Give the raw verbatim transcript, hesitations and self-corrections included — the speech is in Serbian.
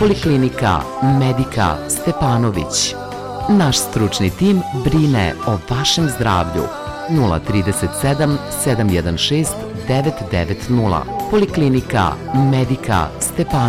Poliklinika Medika Stepanović. Naš stručni tim brine o vašem zdravlju. nula tri sedam sedam jedan šest devet devet nula. Poliklinika Medika Stepanović.